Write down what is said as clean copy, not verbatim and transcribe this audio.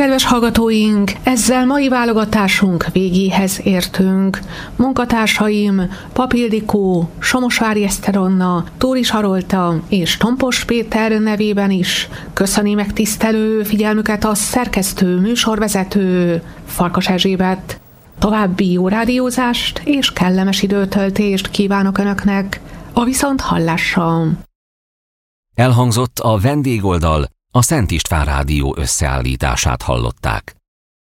Kedves hallgatóink, ezzel mai válogatásunk végéhez értünk. Munkatársaim Pap Ildikó, Somosvári Eszter Anna, Tóris Harolta és Tompos Péter nevében is köszöni megtisztelő figyelmüket a szerkesztő, műsorvezető Farkas Erzsébet. További jó rádiózást és kellemes időtöltést kívánok Önöknek a viszonthallásra. Elhangzott a vendégoldal, a Szent István Rádió összeállítását hallották.